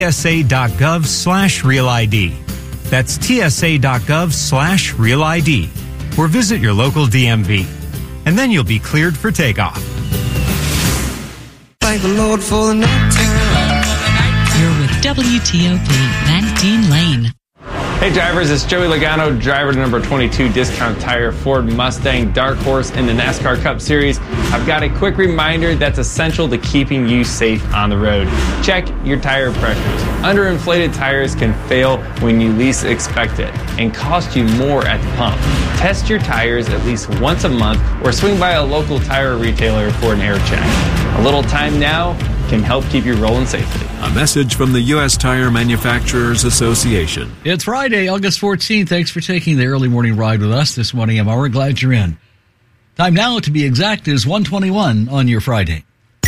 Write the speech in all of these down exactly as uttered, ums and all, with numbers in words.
tsa.gov slash real ID. That's tsa.gov slash real ID. Or visit your local D M V. And then you'll be cleared for takeoff. Thank the Lord for the night time. You're with W T O P, Van Lane. Hey drivers, it's Joey Logano, driver to number twenty-two Discount Tire Ford Mustang Dark Horse in the NASCAR Cup Series. I've got a quick reminder that's essential to keeping you safe on the road. Check your tire pressures. Underinflated tires can fail when you least expect it and cost you more at the pump. Test your tires at least once a month or swing by a local tire retailer for an air check. A little time now can help keep you rolling safely. A message from the U S Tire Manufacturers Association. It's Friday, August fourteenth. Thanks for taking the early morning ride with us this morning. I'm We're glad you're in. Time now, to be exact, is one twenty-one on your Friday.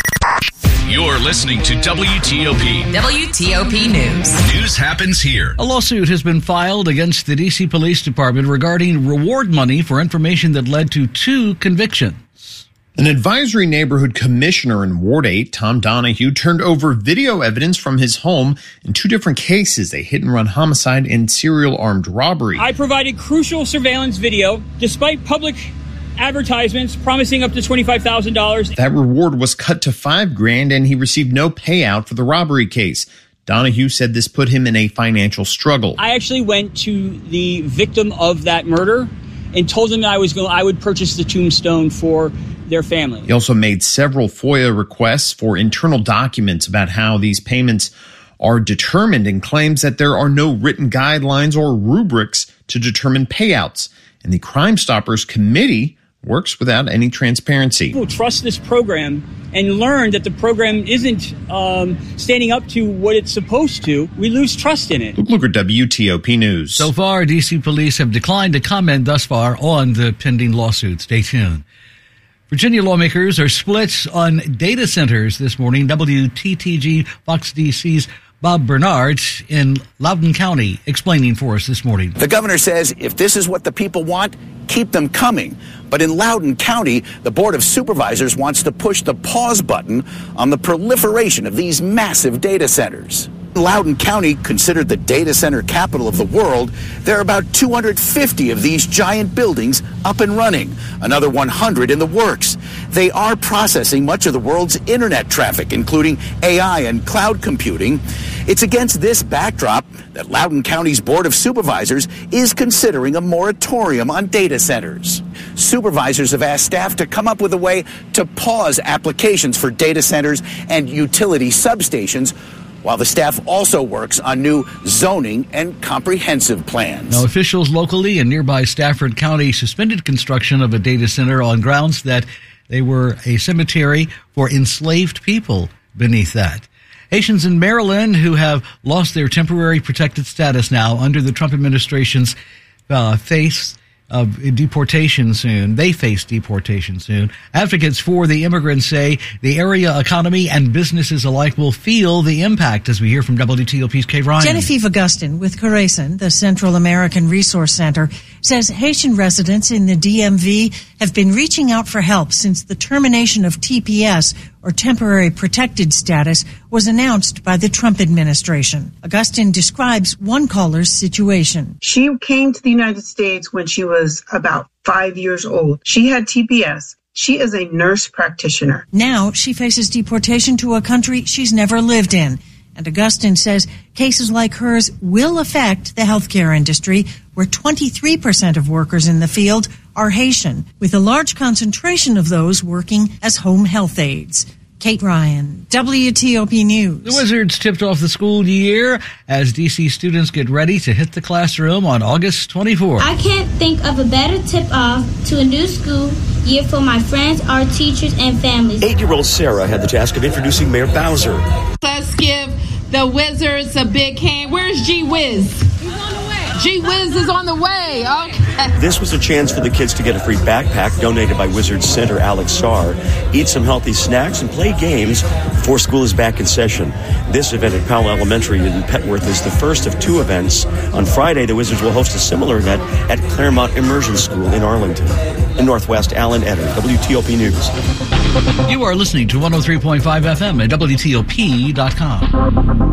You're listening to W T O P. W T O P News. News happens here. A lawsuit has been filed against the D C Police Department regarding reward money for information that led to two convictions. An advisory neighborhood commissioner in Ward eight, Tom Donahue, turned over video evidence from his home in two different cases, a hit-and-run homicide and serial armed robbery. I provided crucial surveillance video despite public advertisements promising up to twenty-five thousand dollars. That reward was cut to five grand, and he received no payout for the robbery case. Donahue said this put him in a financial struggle. I actually went to the victim of that murder and told them that I was going, I would purchase the tombstone for their family. He also made several FOIA requests for internal documents about how these payments are determined and claims that there are no written guidelines or rubrics to determine payouts. And the Crime Stoppers Committee works without any transparency. People trust this program and learn that the program isn't um, standing up to what it's supposed to. We lose trust in it. Luke Luker, W T O P News. So far, D C police have declined to comment thus far on the pending lawsuit. Stay tuned. Virginia lawmakers are split on data centers this morning. W T T G Fox D C's Bob Bernard in Loudoun County explaining for us this morning. The governor says if this is what the people want, keep them coming. But in Loudoun County, the Board of Supervisors wants to push the pause button on the proliferation of these massive data centers. Loudoun County, considered the data center capital of the world, there are about two hundred fifty of these giant buildings up and running, another one hundred in the works. They are processing much of the world's internet traffic, including A I and cloud computing. It's against this backdrop that Loudoun County's Board of Supervisors is considering a moratorium on data centers. Supervisors have asked staff to come up with a way to pause applications for data centers and utility substations, while the staff also works on new zoning and comprehensive plans. Now, officials locally in nearby Stafford County suspended construction of a data center on grounds that they were a cemetery for enslaved people beneath that. Haitians in Maryland who have lost their temporary protected status now under the Trump administration's uh, face of deportation soon. They face deportation soon. Advocates for the immigrants say the area economy and businesses alike will feel the impact, as we hear from W T O P's Kay Ryan. Genevieve Augustin with Corazon, the Central American Resource Center, says Haitian residents in the D M V have been reaching out for help since the termination of T P S, or temporary protected status, was announced by the Trump administration. Augustin describes one caller's situation. She came to the United States when she was about five years old. She had T P S. She is a nurse practitioner. Now she faces deportation to a country she's never lived in. And Augustin says cases like hers will affect the healthcare industry, where twenty-three percent of workers in the field are Haitian, with a large concentration of those working as home health aides. Kate Ryan, W T O P News. The Wizards tipped off the school year as D C students get ready to hit the classroom on August twenty-fourth. I can't think of a better tip-off to a new school year for my friends, our teachers, and families. Eight-year-old Sarah had the task of introducing Mayor Bowser. Let's give the Wizards a big hand. Where's G Wiz? He's on the way. G Wiz is on the way. Okay. This was a chance for the kids to get a free backpack donated by Wizards Center Alex Sarr, eat some healthy snacks, and play games before school is back in session. This event at Powell Elementary in Petworth is the first of two events. On Friday, the Wizards will host a similar event at Claremont Immersion School in Arlington. In Northwest, Alan Etter, W T O P News. You are listening to one oh three point five F M at W T O P dot com.